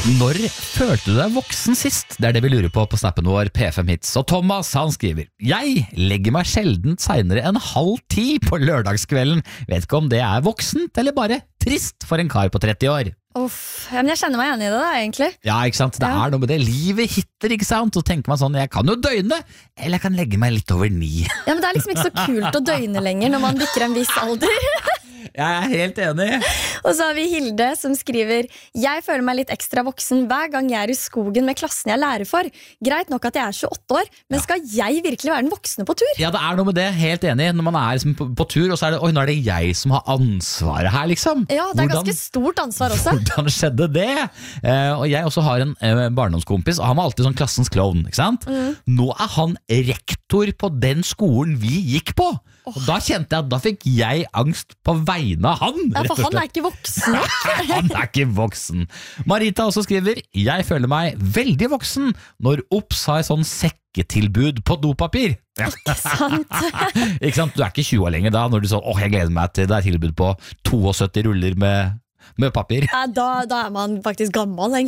Når følte du deg voksen sist? Det er det vi lurer på snappen vår P5 Hits. Og Thomas han skriver: Jeg legger meg sjelden senere enn 9:30 på lørdagskvelden. Vet ikke om det er voksent eller bare trist for en kar på 30 år. Uff, ja, men jeg kjenner meg enig i det da, egentlig. Ja, ikke sant? Det er noe med det. Livet hitter, ikke sant? Og tenker man sånn, jeg kan jo døgne, eller jeg kan legge meg litt over 9. Ja, men det er liksom ikke så kult å døgne lenger når man bikker en viss alder. Jeg er helt enig. Og så har vi Hilde som skriver: Jeg føler meg litt ekstra voksen hver gang jeg er i skogen med klassen jeg lærer for. Greit nok at jeg er 28 år, men skal jeg virkelig være den voksne på tur? Ja, det er noe med det, helt enig. Når man er liksom på tur, og så er det, oi, nå er det jeg som har ansvaret her, liksom. Ja, det er ganske stort ansvar også. Hvordan skjedde det? Og jeg også har en barndomskompis, og han var alltid sånn klassens klovn, ikke sant? Nå er han rektor på den skolen vi gikk på. Og da kjente jeg at da fikk jeg angst på vegne av han. Ja, for han er ikke voksen nok. Han er ikke voksen. Marita også skriver: Jeg føler meg veldig voksen når Ops har sånn sekketilbud på dopapir. Ikke sant? Ikke sant? Du er ikke 20 år lenger da, når du sånn, jeg gleder meg til det er tilbud på 72 ruller med papir. Ja, da er man faktisk gammel, egentlig.